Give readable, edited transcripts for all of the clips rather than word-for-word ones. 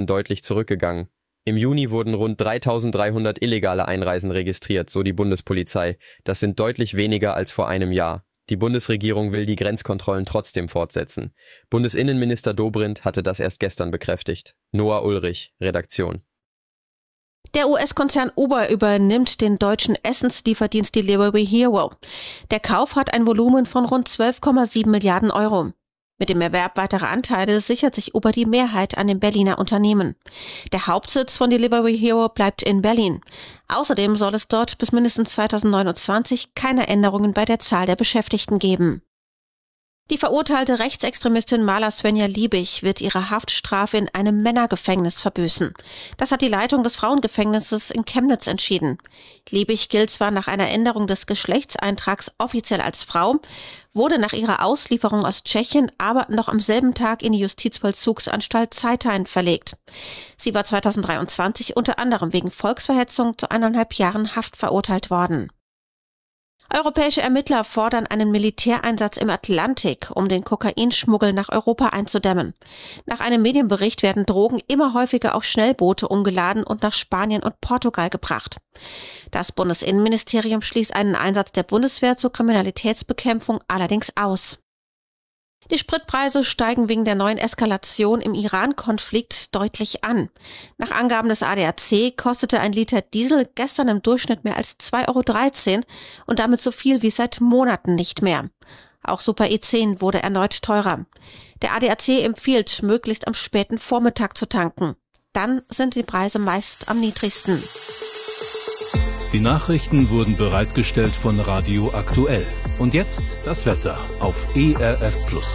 deutlich zurückgegangen. Im Juni wurden rund 3.300 illegale Einreisen registriert, so die Bundespolizei. Das sind deutlich weniger als vor einem Jahr. Die Bundesregierung will die Grenzkontrollen trotzdem fortsetzen. Bundesinnenminister Dobrindt hatte das erst gestern bekräftigt. Noah Ulrich, Redaktion. Der US-Konzern Uber übernimmt den deutschen Essenslieferdienst Delivery Hero. Der Kauf hat ein Volumen von rund 12,7 Milliarden Euro. Mit dem Erwerb weiterer Anteile sichert sich Uber die Mehrheit an dem Berliner Unternehmen. Der Hauptsitz von Delivery Hero bleibt in Berlin. Außerdem soll es dort bis mindestens 2029 keine Änderungen bei der Zahl der Beschäftigten geben. Die verurteilte Rechtsextremistin Mala Svenja Liebig wird ihre Haftstrafe in einem Männergefängnis verbüßen. Das hat die Leitung des Frauengefängnisses in Chemnitz entschieden. Liebig gilt zwar nach einer Änderung des Geschlechtseintrags offiziell als Frau, wurde nach ihrer Auslieferung aus Tschechien aber noch am selben Tag in die Justizvollzugsanstalt Zeithain verlegt. Sie war 2023 unter anderem wegen Volksverhetzung zu 1,5 Jahren Haft verurteilt worden. Europäische Ermittler fordern einen Militäreinsatz im Atlantik, um den Kokainschmuggel nach Europa einzudämmen. Nach einem Medienbericht werden Drogen immer häufiger auf Schnellboote umgeladen und nach Spanien und Portugal gebracht. Das Bundesinnenministerium schließt einen Einsatz der Bundeswehr zur Kriminalitätsbekämpfung allerdings aus. Die Spritpreise steigen wegen der neuen Eskalation im Iran-Konflikt deutlich an. Nach Angaben des ADAC kostete ein Liter Diesel gestern im Durchschnitt mehr als 2,13 € und damit so viel wie seit Monaten nicht mehr. Auch Super E10 wurde erneut teurer. Der ADAC empfiehlt, möglichst am späten Vormittag zu tanken. Dann sind die Preise meist am niedrigsten. Die Nachrichten wurden bereitgestellt von Radio Aktuell. Und jetzt das Wetter auf ERF+.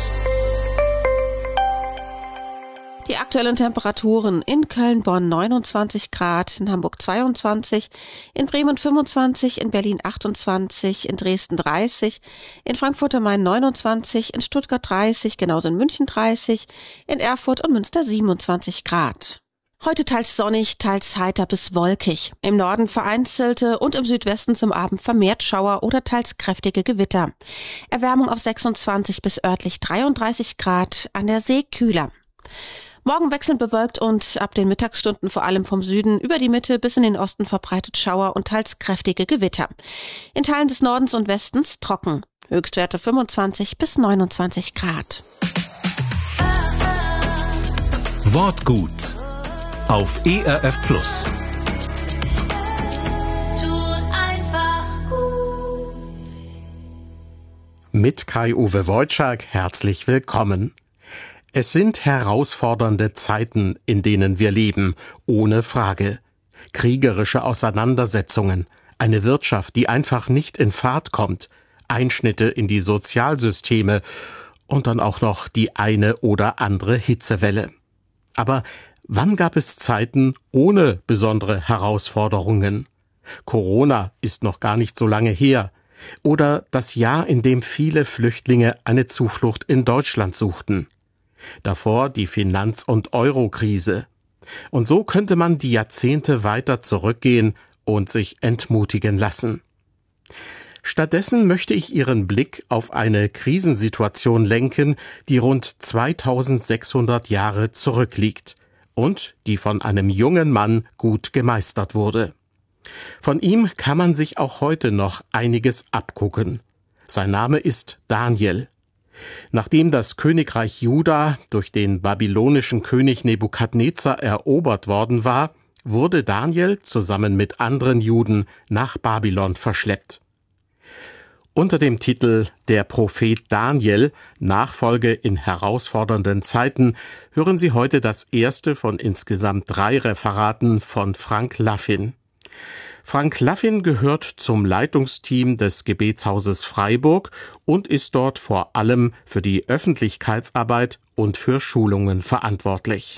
Die aktuellen Temperaturen: in Köln, Bonn 29 Grad, in Hamburg 22, in Bremen 25, in Berlin 28, in Dresden 30, in Frankfurt am Main 29, in Stuttgart 30, genauso in München 30, in Erfurt und Münster 27 Grad. Heute teils sonnig, teils heiter bis wolkig. Im Norden vereinzelte und im Südwesten zum Abend vermehrt Schauer oder teils kräftige Gewitter. Erwärmung auf 26 bis örtlich 33 Grad, an der See kühler. Morgen wechselnd bewölkt und ab den Mittagsstunden vor allem vom Süden über die Mitte bis in den Osten verbreitet Schauer und teils kräftige Gewitter. In Teilen des Nordens und Westens trocken. Höchstwerte 25 bis 29 Grad. Wortgut auf ERF+. Mit Kai-Uwe Wojczak herzlich willkommen. Es sind herausfordernde Zeiten, in denen wir leben, ohne Frage. Kriegerische Auseinandersetzungen, eine Wirtschaft, die einfach nicht in Fahrt kommt, Einschnitte in die Sozialsysteme und dann auch noch die eine oder andere Hitzewelle. Aber wann gab es Zeiten ohne besondere Herausforderungen? Corona ist noch gar nicht so lange her. Oder das Jahr, in dem viele Flüchtlinge eine Zuflucht in Deutschland suchten. Davor die Finanz- und Euro-Krise. Und so könnte man die Jahrzehnte weiter zurückgehen und sich entmutigen lassen. Stattdessen möchte ich Ihren Blick auf eine Krisensituation lenken, die rund 2600 Jahre zurückliegt und die von einem jungen Mann gut gemeistert wurde. Von ihm kann man sich auch heute noch einiges abgucken. Sein Name ist Daniel. Nachdem das Königreich Juda durch den babylonischen König Nebukadnezar erobert worden war, wurde Daniel zusammen mit anderen Juden nach Babylon verschleppt. Unter dem Titel »Der Prophet Daniel – Nachfolge in herausfordernden Zeiten« hören Sie heute das erste von insgesamt 3 Referaten von Frank Laffin. Frank Laffin gehört zum Leitungsteam des Gebetshauses Freiburg und ist dort vor allem für die Öffentlichkeitsarbeit und für Schulungen verantwortlich.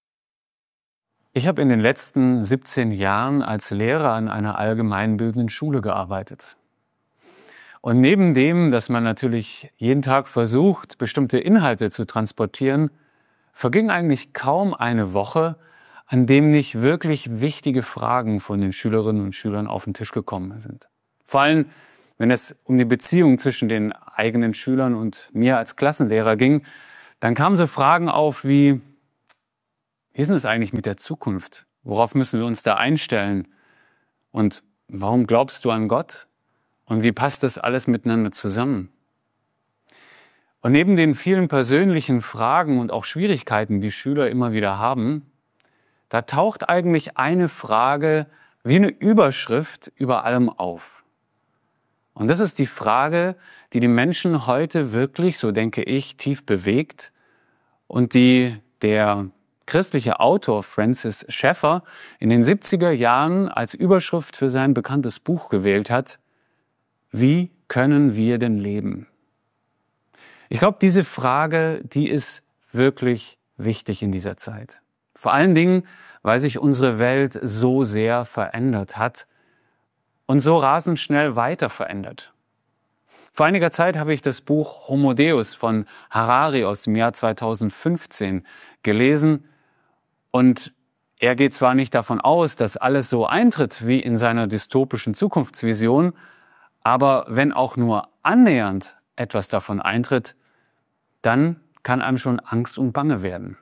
Ich habe in den letzten 17 Jahren als Lehrer an einer allgemeinbildenden Schule gearbeitet. Und neben dem, dass man natürlich jeden Tag versucht, bestimmte Inhalte zu transportieren, verging eigentlich kaum eine Woche, an dem nicht wirklich wichtige Fragen von den Schülerinnen und Schülern auf den Tisch gekommen sind. Vor allem, wenn es um die Beziehung zwischen den eigenen Schülern und mir als Klassenlehrer ging, dann kamen so Fragen auf wie Wie ist denn es eigentlich mit der Zukunft? Worauf müssen wir uns da einstellen? Und warum glaubst du an Gott? Und wie passt das alles miteinander zusammen? Und neben den vielen persönlichen Fragen und auch Schwierigkeiten, die Schüler immer wieder haben, da taucht eigentlich eine Frage wie eine Überschrift über allem auf. Und das ist die Frage, die die Menschen heute wirklich, so denke ich, tief bewegt und die der christliche Autor Francis Schaeffer in den 70er Jahren als Überschrift für sein bekanntes Buch gewählt hat: Wie können wir denn leben? Ich glaube, diese Frage, die ist wirklich wichtig in dieser Zeit. Vor allen Dingen, weil sich unsere Welt so sehr verändert hat und so rasend schnell weiter verändert. Vor einiger Zeit habe ich das Buch Homo Deus von Harari aus dem Jahr 2015 gelesen und er geht zwar nicht davon aus, dass alles so eintritt wie in seiner dystopischen Zukunftsvision, aber wenn auch nur annähernd etwas davon eintritt, dann kann einem schon Angst und Bange werden.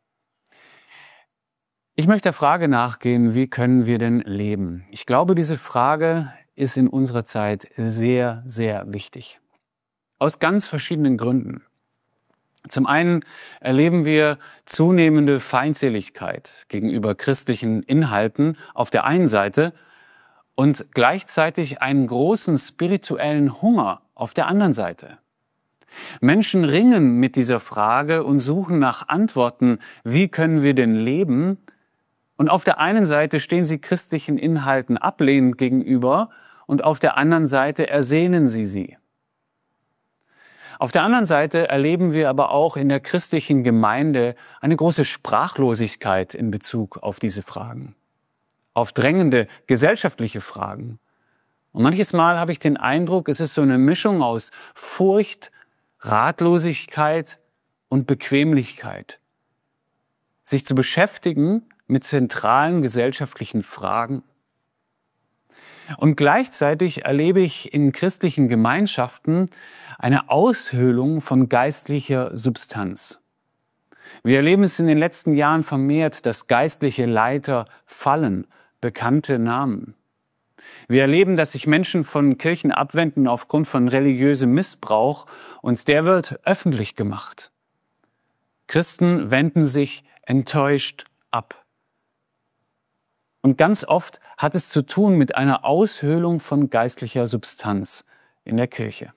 Ich möchte der Frage nachgehen, wie können wir denn leben? Ich glaube, diese Frage ist in unserer Zeit sehr, sehr wichtig. Aus ganz verschiedenen Gründen. Zum einen erleben wir zunehmende Feindseligkeit gegenüber christlichen Inhalten auf der einen Seite und gleichzeitig einen großen spirituellen Hunger auf der anderen Seite. Menschen ringen mit dieser Frage und suchen nach Antworten, wie können wir denn leben? Und auf der einen Seite stehen sie christlichen Inhalten ablehnend gegenüber und auf der anderen Seite ersehnen sie. Auf der anderen Seite erleben wir aber auch in der christlichen Gemeinde eine große Sprachlosigkeit in Bezug auf diese Fragen, auf drängende gesellschaftliche Fragen. Und manches Mal habe ich den Eindruck, es ist so eine Mischung aus Furcht, Ratlosigkeit und Bequemlichkeit, sich zu beschäftigen mit zentralen gesellschaftlichen Fragen. Und gleichzeitig erlebe ich in christlichen Gemeinschaften eine Aushöhlung von geistlicher Substanz. Wir erleben es in den letzten Jahren vermehrt, dass geistliche Leiter fallen, bekannte Namen. Wir erleben, dass sich Menschen von Kirchen abwenden aufgrund von religiösem Missbrauch und der wird öffentlich gemacht. Christen wenden sich enttäuscht ab. Und ganz oft hat es zu tun mit einer Aushöhlung von geistlicher Substanz in der Kirche.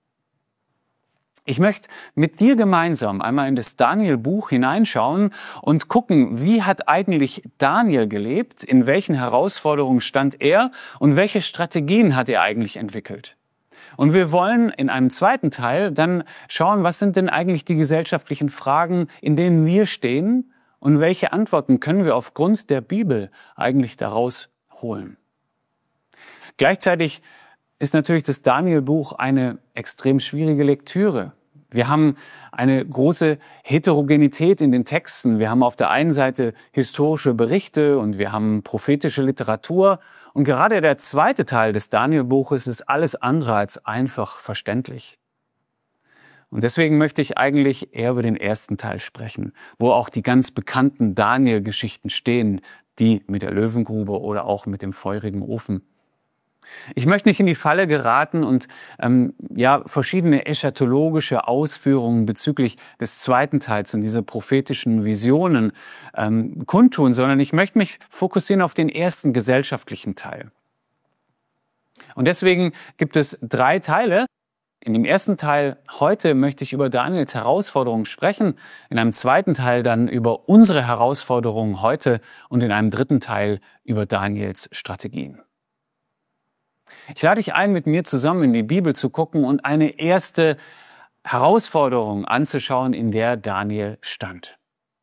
Ich möchte mit dir gemeinsam einmal in das Daniel-Buch hineinschauen und gucken, wie hat eigentlich Daniel gelebt, in welchen Herausforderungen stand er und welche Strategien hat er eigentlich entwickelt. Und wir wollen in einem zweiten Teil dann schauen, was sind denn eigentlich die gesellschaftlichen Fragen, in denen wir stehen und welche Antworten können wir aufgrund der Bibel eigentlich daraus holen. Gleichzeitig ist natürlich das Daniel-Buch eine extrem schwierige Lektüre. Wir haben eine große Heterogenität in den Texten. Wir haben auf der einen Seite historische Berichte und wir haben prophetische Literatur. Und gerade der zweite Teil des Daniel-Buches ist alles andere als einfach verständlich. Und deswegen möchte ich eigentlich eher über den ersten Teil sprechen, wo auch die ganz bekannten Daniel-Geschichten stehen, die mit der Löwengrube oder auch mit dem feurigen Ofen. Ich möchte nicht in die Falle geraten und verschiedene eschatologische Ausführungen bezüglich des zweiten Teils und dieser prophetischen Visionen kundtun, sondern ich möchte mich fokussieren auf den ersten gesellschaftlichen Teil. Und deswegen gibt es 3 Teile. In dem ersten Teil heute möchte ich über Daniels Herausforderungen sprechen, in einem zweiten Teil dann über unsere Herausforderungen heute und in einem dritten Teil über Daniels Strategien. Ich lade dich ein, mit mir zusammen in die Bibel zu gucken und eine erste Herausforderung anzuschauen, in der Daniel stand.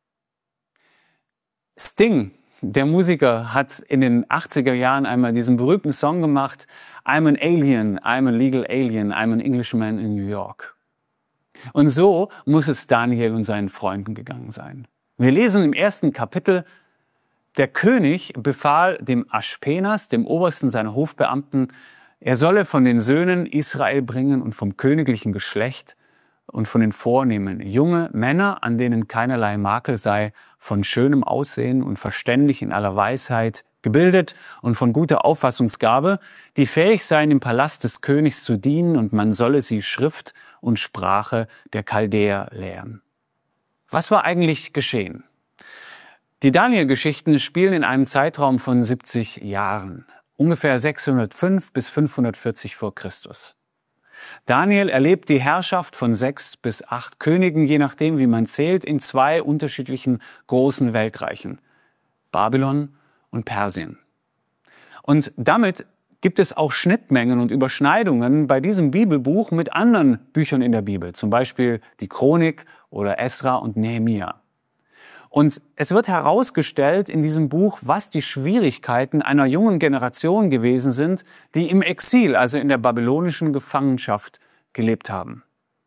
Sting, der Musiker, hat in den 80er Jahren einmal diesen berühmten Song gemacht, I'm an alien, I'm a legal alien, I'm an Englishman in New York. Und so muss es Daniel und seinen Freunden gegangen sein. Wir lesen im ersten Kapitel, der König befahl dem Aschpenas, dem Obersten seiner Hofbeamten, er solle von den Söhnen Israel bringen und vom königlichen Geschlecht und von den Vornehmen. Junge Männer, an denen keinerlei Makel sei, von schönem Aussehen und verständig in aller Weisheit, gebildet und von guter Auffassungsgabe, die fähig seien, im Palast des Königs zu dienen, und man solle sie Schrift und Sprache der Chaldäer lehren. Was war eigentlich geschehen? Die Daniel-Geschichten spielen in einem Zeitraum von 70 Jahren, ungefähr 605 bis 540 vor Christus. Daniel erlebt die Herrschaft von 6 bis 8 Königen, je nachdem, wie man zählt, in 2 unterschiedlichen großen Weltreichen, Babylon und Persien. Und damit gibt es auch Schnittmengen und Überschneidungen bei diesem Bibelbuch mit anderen Büchern in der Bibel, zum Beispiel die Chronik oder Esra und Nehemia. Und es wird herausgestellt in diesem Buch, was die Schwierigkeiten einer jungen Generation gewesen sind, die im Exil, also in der babylonischen Gefangenschaft, gelebt haben.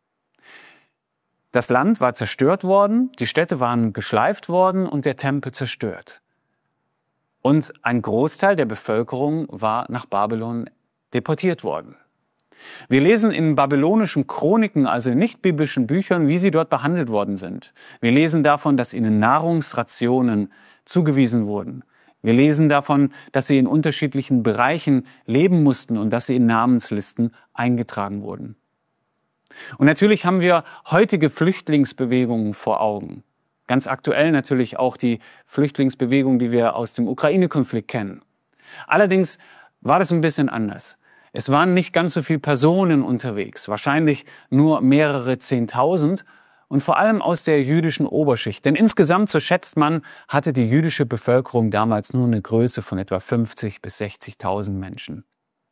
Das Land war zerstört worden, die Städte waren geschleift worden und der Tempel zerstört. Und ein Großteil der Bevölkerung war nach Babylon deportiert worden. Wir lesen in babylonischen Chroniken, also in nicht-biblischen Büchern, wie sie dort behandelt worden sind. Wir lesen davon, dass ihnen Nahrungsrationen zugewiesen wurden. Wir lesen davon, dass sie in unterschiedlichen Bereichen leben mussten und dass sie in Namenslisten eingetragen wurden. Und natürlich haben wir heutige Flüchtlingsbewegungen vor Augen. Ganz aktuell natürlich auch die Flüchtlingsbewegung, die wir aus dem Ukraine-Konflikt kennen. Allerdings war das ein bisschen anders. Es waren nicht ganz so viele Personen unterwegs, wahrscheinlich nur mehrere 10.000 und vor allem aus der jüdischen Oberschicht. Denn insgesamt, so schätzt man, hatte die jüdische Bevölkerung damals nur eine Größe von etwa 50.000 bis 60.000 Menschen.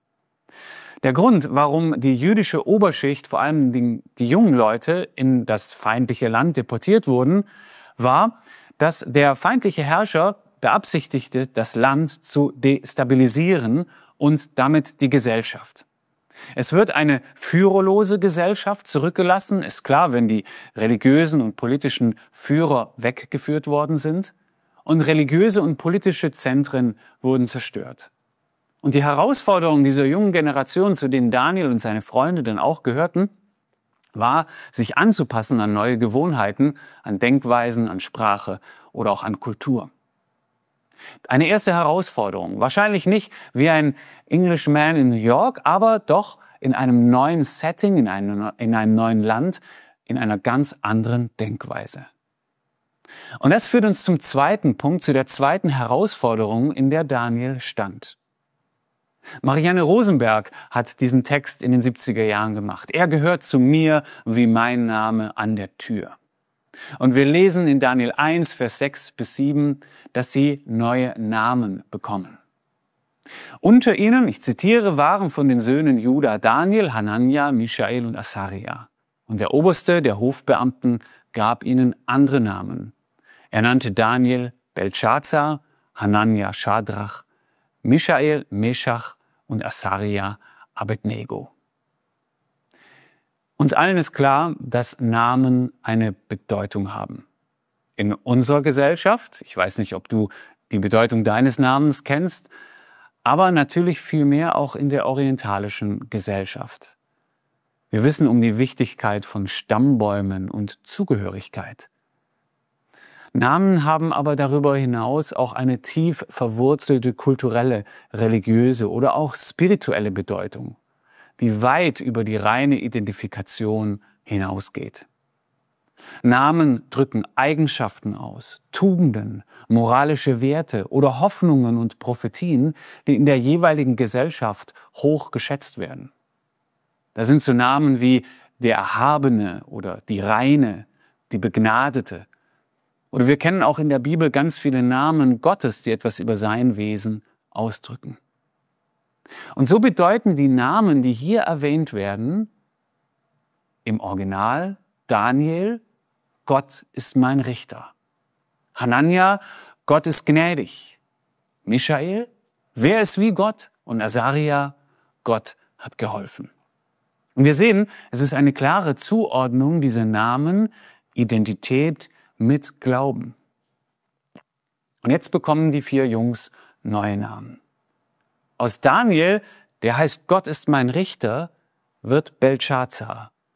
Der Grund, warum die jüdische Oberschicht, vor allem die jungen Leute, in das feindliche Land deportiert wurden, war, dass der feindliche Herrscher beabsichtigte, das Land zu destabilisieren und damit die Gesellschaft. Es wird eine führerlose Gesellschaft zurückgelassen, ist klar, wenn die religiösen und politischen Führer weggeführt worden sind, und religiöse und politische Zentren wurden zerstört. Und die Herausforderung dieser jungen Generation, zu denen Daniel und seine Freunde dann auch gehörten, war, sich anzupassen an neue Gewohnheiten, an Denkweisen, an Sprache oder auch an Kultur. Eine erste Herausforderung, wahrscheinlich nicht wie ein Englishman in New York, aber doch in einem neuen Setting, in einem neuen Land, in einer ganz anderen Denkweise. Und das führt uns zum zweiten Punkt, zu der zweiten Herausforderung, in der Daniel stand. Marianne Rosenberg hat diesen Text in den 70er Jahren gemacht. Er gehört zu mir wie mein Name an der Tür. Und wir lesen in Daniel 1, Vers 6 bis 7, dass sie neue Namen bekommen. Unter ihnen, ich zitiere, waren von den Söhnen Juda Daniel, Hanania, Mischael und Asaria. Und der Oberste der Hofbeamten gab ihnen andere Namen. Er nannte Daniel Beltschazar, Hanania Schadrach, Mischael Meschach und Asaria Abednego. Uns allen ist klar, dass Namen eine Bedeutung haben. In unserer Gesellschaft, ich weiß nicht, ob du die Bedeutung deines Namens kennst, aber natürlich viel mehr auch in der orientalischen Gesellschaft. Wir wissen um die Wichtigkeit von Stammbäumen und Zugehörigkeit. Namen haben aber darüber hinaus auch eine tief verwurzelte kulturelle, religiöse oder auch spirituelle Bedeutung, die weit über die reine Identifikation hinausgeht. Namen drücken Eigenschaften aus, Tugenden, moralische Werte oder Hoffnungen und Prophetien, die in der jeweiligen Gesellschaft hoch geschätzt werden. Da sind so Namen wie der Erhabene oder die Reine, die Begnadete. Oder wir kennen auch in der Bibel ganz viele Namen Gottes, die etwas über sein Wesen ausdrücken. Und so bedeuten die Namen, die hier erwähnt werden, im Original Daniel, Gott ist mein Richter. Hanania, Gott ist gnädig. Mischael, wer ist wie Gott? Und Asaria, Gott hat geholfen. Und wir sehen, es ist eine klare Zuordnung dieser Namen, Identität mit Glauben. Und jetzt bekommen die 4 Jungs neue Namen. Aus Daniel, der heißt Gott ist mein Richter, wird Beltschazar,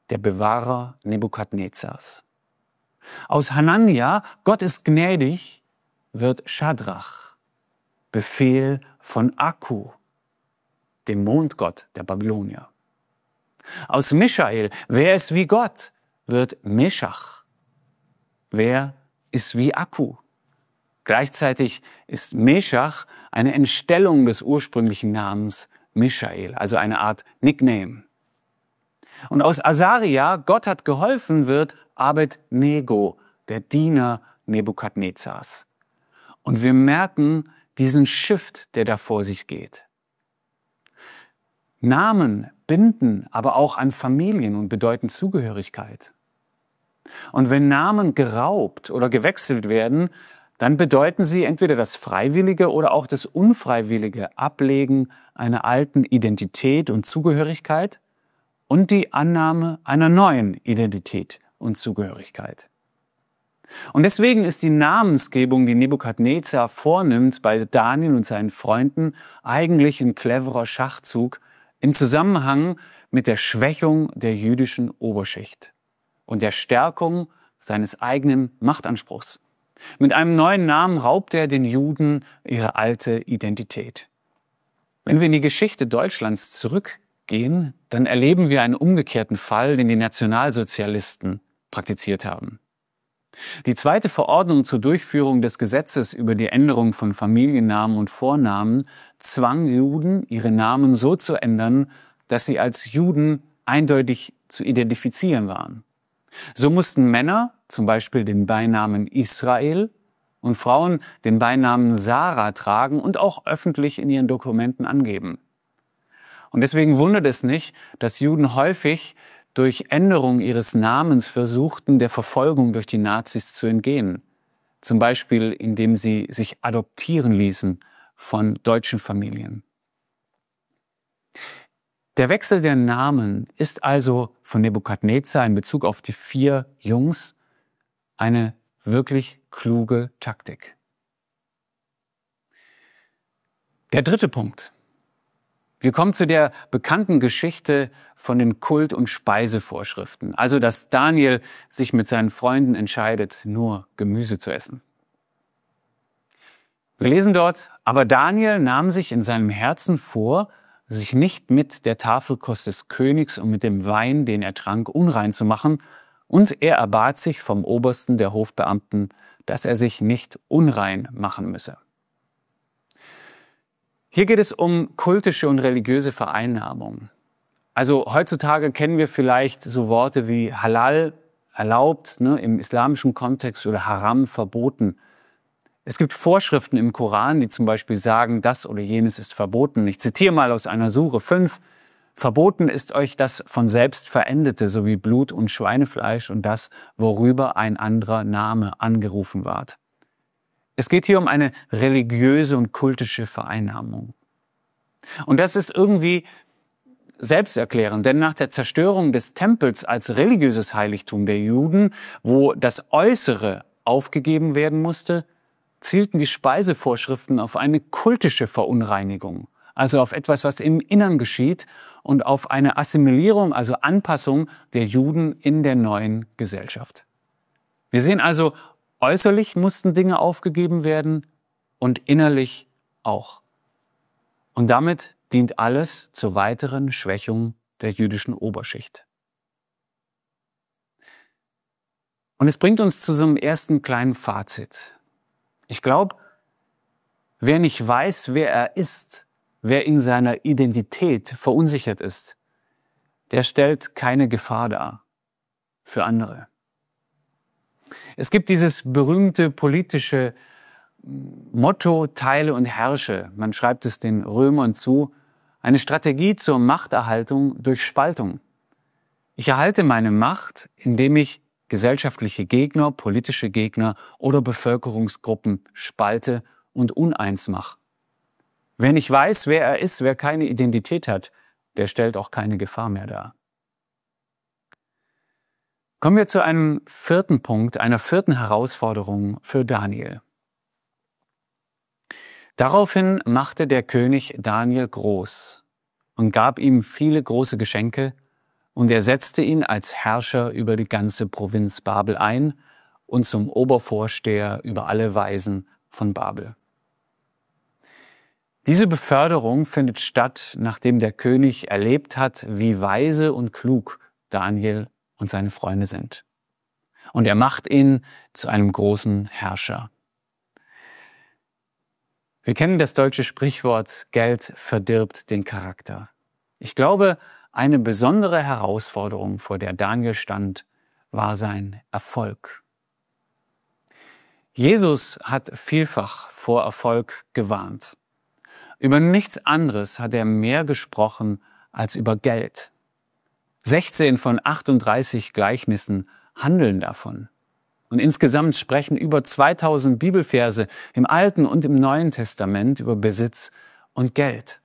der Bewahrer Nebukadnezars. Aus Hanania, Gott ist gnädig, wird Schadrach, Befehl von Akku, dem Mondgott der Babylonier. Aus Mischael, wer ist wie Gott, wird Meschach, wer ist wie Akku. Gleichzeitig ist Meschach eine Entstellung des ursprünglichen Namens Mischael, also eine Art Nickname. Und aus Asaria, Gott hat geholfen, wird Abed-Nego, der Diener Nebukadnezars. Und wir merken diesen Shift, der da vor sich geht. Namen binden aber auch an Familien und bedeuten Zugehörigkeit. Und wenn Namen geraubt oder gewechselt werden, dann bedeuten sie entweder das freiwillige oder auch das unfreiwillige Ablegen einer alten Identität und Zugehörigkeit und die Annahme einer neuen Identität und Zugehörigkeit. Und deswegen ist die Namensgebung, die Nebukadnezar vornimmt bei Daniel und seinen Freunden, eigentlich ein cleverer Schachzug im Zusammenhang mit der Schwächung der jüdischen Oberschicht und der Stärkung seines eigenen Machtanspruchs. Mit einem neuen Namen raubt er den Juden ihre alte Identität. Wenn wir in die Geschichte Deutschlands zurückgehen, dann erleben wir einen umgekehrten Fall, den die Nationalsozialisten praktiziert haben. Die zweite Verordnung zur Durchführung des Gesetzes über die Änderung von Familiennamen und Vornamen zwang Juden, ihre Namen so zu ändern, dass sie als Juden eindeutig zu identifizieren waren. So mussten Männer zum Beispiel den Beinamen Israel und Frauen den Beinamen Sarah tragen und auch öffentlich in ihren Dokumenten angeben. Und deswegen wundert es nicht, dass Juden häufig durch Änderung ihres Namens versuchten, der Verfolgung durch die Nazis zu entgehen. Zum Beispiel, indem sie sich adoptieren ließen von deutschen Familien. Der Wechsel der Namen ist also von Nebukadnezar in Bezug auf die 4 Jungs eine wirklich kluge Taktik. Der dritte Punkt. Wir kommen zu der bekannten Geschichte von den Kult- und Speisevorschriften. Also, dass Daniel sich mit seinen Freunden entscheidet, nur Gemüse zu essen. Wir lesen dort, aber Daniel nahm sich in seinem Herzen vor, sich nicht mit der Tafelkost des Königs und mit dem Wein, den er trank, unrein zu machen, und er erbat sich vom Obersten der Hofbeamten, dass er sich nicht unrein machen müsse. Hier geht es um kultische und religiöse Vereinnahmung. Also heutzutage kennen wir vielleicht so Worte wie Halal, erlaubt, im islamischen Kontext, oder Haram, verboten. Es gibt Vorschriften im Koran, die zum Beispiel sagen, das oder jenes ist verboten. Ich zitiere mal aus einer Sure 5. Verboten ist euch das von selbst Verendete, sowie Blut und Schweinefleisch und das, worüber ein anderer Name angerufen ward. Es geht hier um eine religiöse und kultische Vereinnahmung. Und das ist irgendwie selbsterklärend, denn nach der Zerstörung des Tempels als religiöses Heiligtum der Juden, wo das Äußere aufgegeben werden musste, zielten die Speisevorschriften auf eine kultische Verunreinigung, also auf etwas, was im Innern geschieht, und auf eine Assimilierung, also Anpassung der Juden in der neuen Gesellschaft. Wir sehen also, äußerlich mussten Dinge aufgegeben werden und innerlich auch. Und damit dient alles zur weiteren Schwächung der jüdischen Oberschicht. Und es bringt uns zu so einem ersten kleinen Fazit. Ich glaube, wer nicht weiß, wer er ist, wer in seiner Identität verunsichert ist, der stellt keine Gefahr dar für andere. Es gibt dieses berühmte politische Motto, teile und herrsche. Man schreibt es den Römern zu, eine Strategie zur Machterhaltung durch Spaltung. Ich erhalte meine Macht, indem ich gesellschaftliche Gegner, politische Gegner oder Bevölkerungsgruppen spalte und uneins mache. Wer nicht weiß, wer er ist, wer keine Identität hat, der stellt auch keine Gefahr mehr dar. Kommen wir zu einem 4. Punkt, einer 4. Herausforderung für Daniel. Daraufhin machte der König Daniel groß und gab ihm viele große Geschenke und er setzte ihn als Herrscher über die ganze Provinz Babel ein und zum Obervorsteher über alle Weisen von Babel. Diese Beförderung findet statt, nachdem der König erlebt hat, wie weise und klug Daniel und seine Freunde sind. Und er macht ihn zu einem großen Herrscher. Wir kennen das deutsche Sprichwort, Geld verdirbt den Charakter. Ich glaube, eine besondere Herausforderung, vor der Daniel stand, war sein Erfolg. Jesus hat vielfach vor Erfolg gewarnt. Über nichts anderes hat er mehr gesprochen als über Geld. 16 von 38 Gleichnissen handeln davon. Und insgesamt sprechen über 2000 Bibelverse im Alten und im Neuen Testament über Besitz und Geld.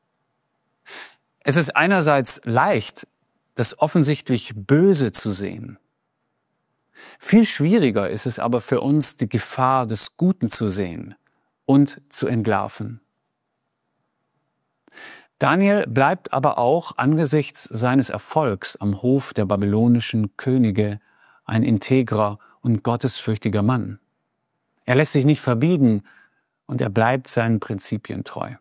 Es ist einerseits leicht, das offensichtlich Böse zu sehen. Viel schwieriger ist es aber für uns, die Gefahr des Guten zu sehen und zu entlarven. Daniel bleibt aber auch angesichts seines Erfolgs am Hof der babylonischen Könige ein integrer und gottesfürchtiger Mann. Er lässt sich nicht verbiegen und er bleibt seinen Prinzipien treu.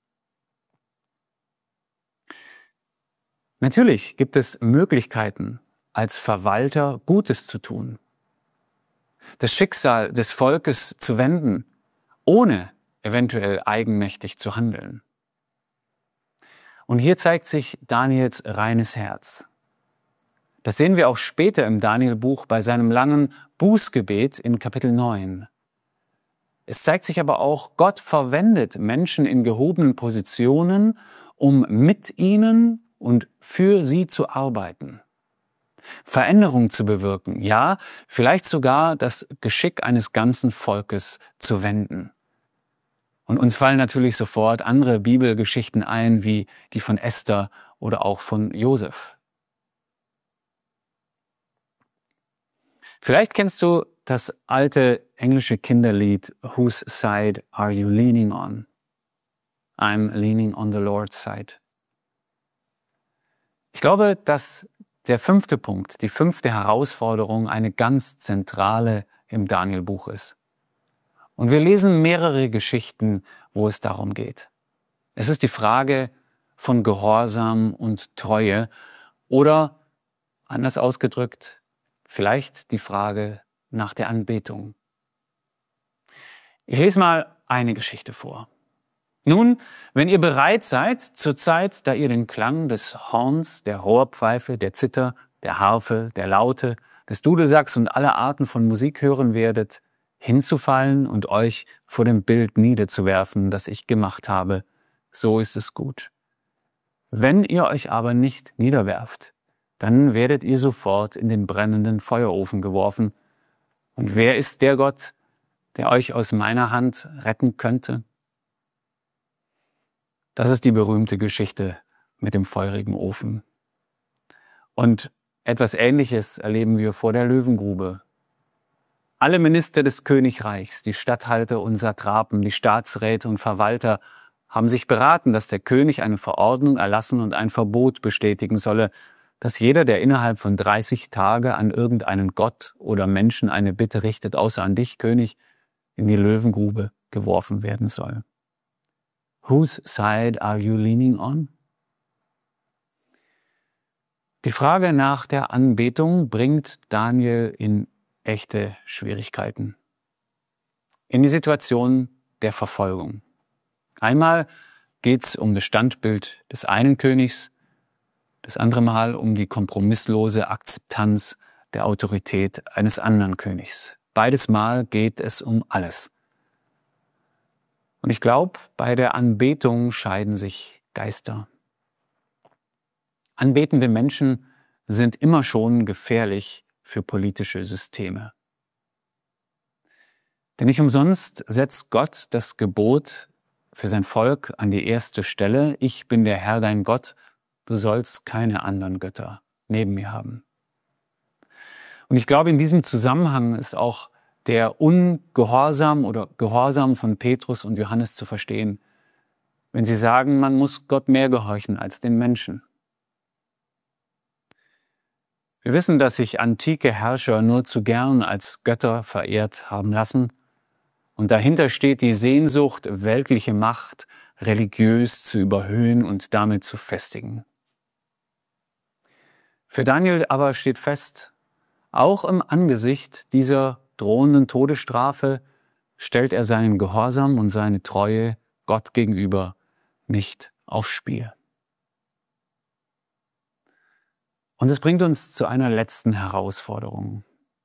Natürlich gibt es Möglichkeiten, als Verwalter Gutes zu tun, das Schicksal des Volkes zu wenden, ohne eventuell eigenmächtig zu handeln. Und hier zeigt sich Daniels reines Herz. Das sehen wir auch später im Daniel-Buch bei seinem langen Bußgebet in Kapitel 9. Es zeigt sich aber auch, Gott verwendet Menschen in gehobenen Positionen, um mit ihnen und für sie zu arbeiten. Veränderung zu bewirken, ja, vielleicht sogar das Geschick eines ganzen Volkes zu wenden. Und uns fallen natürlich sofort andere Bibelgeschichten ein, wie die von Esther oder auch von Josef. Vielleicht kennst du das alte englische Kinderlied Whose Side Are You Leaning On? I'm leaning on the Lord's side. Ich glaube, dass der 5. Punkt, die 5. Herausforderung eine ganz zentrale im Daniel-Buch ist. Und wir lesen mehrere Geschichten, wo es darum geht. Es ist die Frage von Gehorsam und Treue oder, anders ausgedrückt, vielleicht die Frage nach der Anbetung. Ich lese mal eine Geschichte vor. Nun, wenn ihr bereit seid, zur Zeit, da ihr den Klang des Horns, der Rohrpfeife, der Zither, der Harfe, der Laute, des Dudelsacks und aller Arten von Musik hören werdet, hinzufallen und euch vor dem Bild niederzuwerfen, das ich gemacht habe, so ist es gut. Wenn ihr euch aber nicht niederwerft, dann werdet ihr sofort in den brennenden Feuerofen geworfen. Und wer ist der Gott, der euch aus meiner Hand retten könnte? Das ist die berühmte Geschichte mit dem feurigen Ofen. Und etwas Ähnliches erleben wir vor der Löwengrube. Alle Minister des Königreichs, die Statthalter und Satrapen, die Staatsräte und Verwalter haben sich beraten, dass der König eine Verordnung erlassen und ein Verbot bestätigen solle, dass jeder, der innerhalb von 30 Tagen an irgendeinen Gott oder Menschen eine Bitte richtet, außer an dich, König, in die Löwengrube geworfen werden soll. Whose side are you leaning on? Die Frage nach der Anbetung bringt Daniel in echte Schwierigkeiten. In die Situation der Verfolgung. Einmal geht es um das Standbild des einen Königs, das andere Mal um die kompromisslose Akzeptanz der Autorität eines anderen Königs. Beides Mal geht es um alles. Und ich glaube, bei der Anbetung scheiden sich Geister. Anbetende Menschen sind immer schon gefährlich für politische Systeme. Denn nicht umsonst setzt Gott das Gebot für sein Volk an die erste Stelle. Ich bin der Herr, dein Gott, du sollst keine anderen Götter neben mir haben. Und ich glaube, in diesem Zusammenhang ist auch der Ungehorsam oder Gehorsam von Petrus und Johannes zu verstehen, wenn sie sagen, man muss Gott mehr gehorchen als den Menschen. Wir wissen, dass sich antike Herrscher nur zu gern als Götter verehrt haben lassen. Und dahinter steht die Sehnsucht, weltliche Macht religiös zu überhöhen und damit zu festigen. Für Daniel aber steht fest, auch im Angesicht dieser drohenden Todesstrafe stellt er seinen Gehorsam und seine Treue Gott gegenüber nicht aufs Spiel. Und es bringt uns zu einer letzten Herausforderung.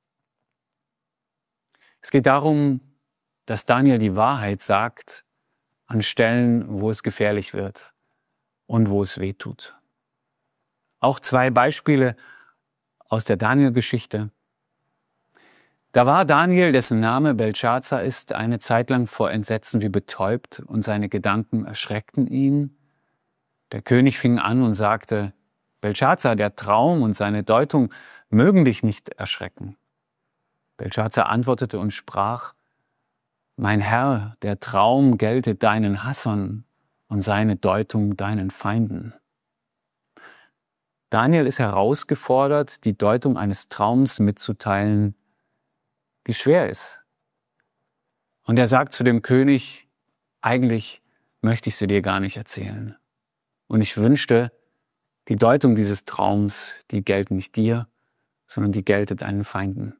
Es geht darum, dass Daniel die Wahrheit sagt an Stellen, wo es gefährlich wird und wo es weh tut. Auch 2 Beispiele aus der Daniel-Geschichte. Da war Daniel, dessen Name Beltschazar ist, eine Zeit lang vor Entsetzen wie betäubt und seine Gedanken erschreckten ihn. Der König fing an und sagte, Beltschazar, der Traum und seine Deutung mögen dich nicht erschrecken. Beltschazar antwortete und sprach, mein Herr, der Traum gelte deinen Hassern und seine Deutung deinen Feinden. Daniel ist herausgefordert, die Deutung eines Traums mitzuteilen, die schwer ist. Und er sagt zu dem König, eigentlich möchte ich sie dir gar nicht erzählen. Und ich wünschte, die Deutung dieses Traums, die gilt nicht dir, sondern die gilt deinen Feinden.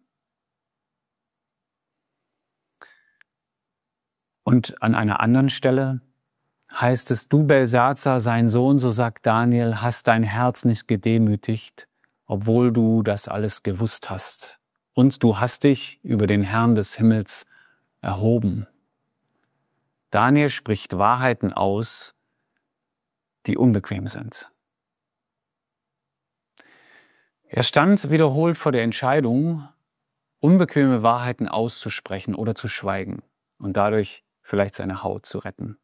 Und an einer anderen Stelle heißt es, du Beltschazar, sein Sohn, so sagt Daniel, hast dein Herz nicht gedemütigt, obwohl du das alles gewusst hast. Und du hast dich über den Herrn des Himmels erhoben. Daniel spricht Wahrheiten aus, die unbequem sind. Er stand wiederholt vor der Entscheidung, unbequeme Wahrheiten auszusprechen oder zu schweigen und dadurch vielleicht seine Haut zu retten.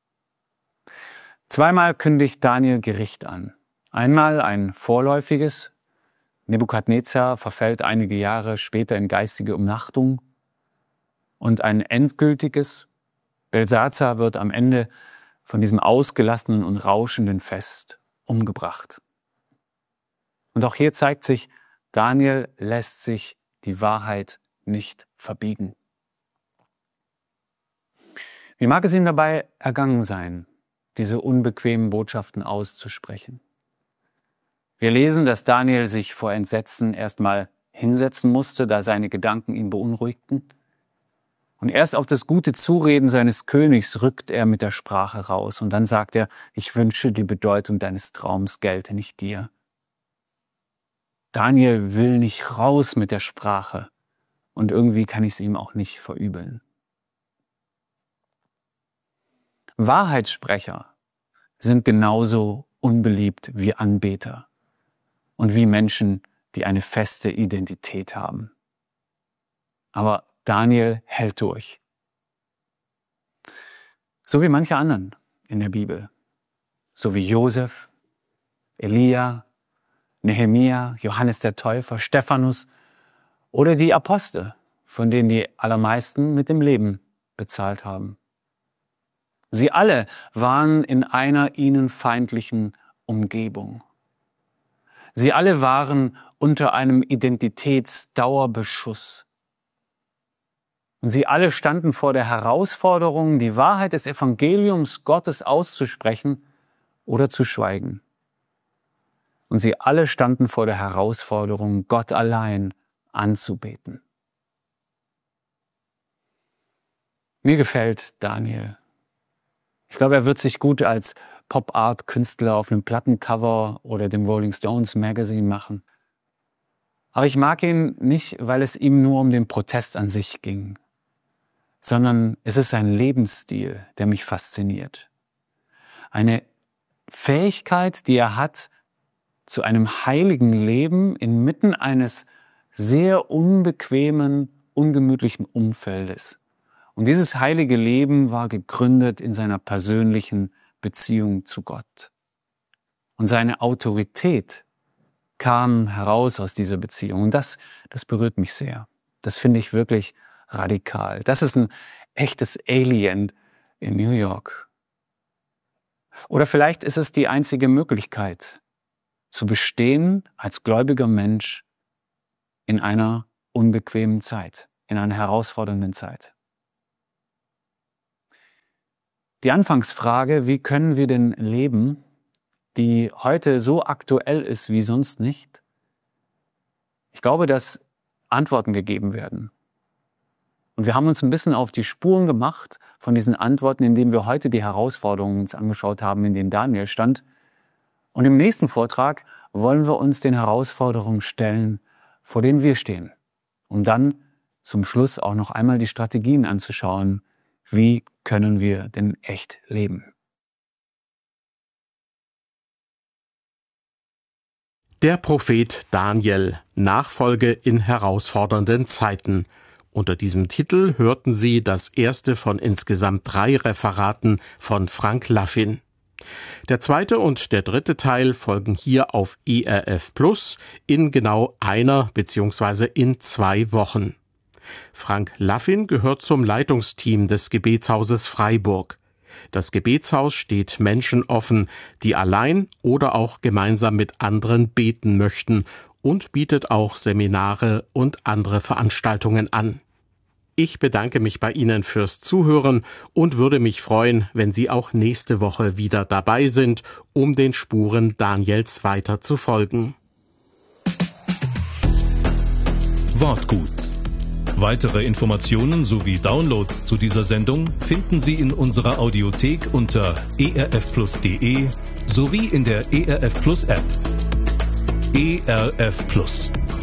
2-mal kündigt Daniel Gericht an. Einmal ein vorläufiges, Nebukadnezar verfällt einige Jahre später in geistige Umnachtung, und ein endgültiges, Beltschazar wird am Ende von diesem ausgelassenen und rauschenden Fest umgebracht. Und auch hier zeigt sich, Daniel lässt sich die Wahrheit nicht verbiegen. Wie mag es ihm dabei ergangen sein, diese unbequemen Botschaften auszusprechen? Wir lesen, dass Daniel sich vor Entsetzen erstmal hinsetzen musste, da seine Gedanken ihn beunruhigten. Und erst auf das gute Zureden seines Königs rückt er mit der Sprache raus. Und dann sagt er, ich wünsche, die Bedeutung deines Traums gelte nicht dir. Daniel will nicht raus mit der Sprache. Und irgendwie kann ich es ihm auch nicht verübeln. Wahrheitssprecher sind genauso unbeliebt wie Anbeter und wie Menschen, die eine feste Identität haben. Aber Daniel hält durch. So wie manche anderen in der Bibel. So wie Josef, Elia, Nehemia, Johannes der Täufer, Stephanus oder die Apostel, von denen die allermeisten mit dem Leben bezahlt haben. Sie alle waren in einer ihnen feindlichen Umgebung. Sie alle waren unter einem Identitätsdauerbeschuss. Und sie alle standen vor der Herausforderung, die Wahrheit des Evangeliums Gottes auszusprechen oder zu schweigen. Und sie alle standen vor der Herausforderung, Gott allein anzubeten. Mir gefällt Daniel. Ich glaube, er wird sich gut als Pop-Art-Künstler auf einem Plattencover oder dem Rolling Stones Magazine machen. Aber ich mag ihn nicht, weil es ihm nur um den Protest an sich ging, sondern es ist sein Lebensstil, der mich fasziniert. Eine Fähigkeit, die er hat, zu einem heiligen Leben inmitten eines sehr unbequemen, ungemütlichen Umfeldes. Und dieses heilige Leben war gegründet in seiner persönlichen Beziehung zu Gott. Und seine Autorität kam heraus aus dieser Beziehung. Und das berührt mich sehr. Das finde ich wirklich radikal. Das ist ein echtes Alien in New York. Oder vielleicht ist es die einzige Möglichkeit, zu bestehen als gläubiger Mensch in einer unbequemen Zeit, in einer herausfordernden Zeit. Die Anfangsfrage, wie können wir denn leben, die heute so aktuell ist wie sonst nicht? Ich glaube, dass Antworten gegeben werden. Und wir haben uns ein bisschen auf die Spuren gemacht von diesen Antworten, indem wir heute die Herausforderungen uns angeschaut haben, in denen Daniel stand. Und im nächsten Vortrag wollen wir uns den Herausforderungen stellen, vor denen wir stehen. Um dann zum Schluss auch noch einmal die Strategien anzuschauen, wie können wir denn echt leben. Der Prophet Daniel, Nachfolge in herausfordernden Zeiten. Unter diesem Titel hörten Sie das erste von insgesamt 3 Referaten von Frank Laffin. Der zweite und der dritte Teil folgen hier auf ERF Plus in genau einer bzw. in 2 Wochen. Frank Laffin gehört zum Leitungsteam des Gebetshauses Freiburg. Das Gebetshaus steht Menschen offen, die allein oder auch gemeinsam mit anderen beten möchten, und bietet auch Seminare und andere Veranstaltungen an. Ich bedanke mich bei Ihnen fürs Zuhören und würde mich freuen, wenn Sie auch nächste Woche wieder dabei sind, um den Spuren Daniels weiter zu folgen. Wortgut. Weitere Informationen sowie Downloads zu dieser Sendung finden Sie in unserer Audiothek unter erfplus.de sowie in der ERF Plus App. ERF Plus.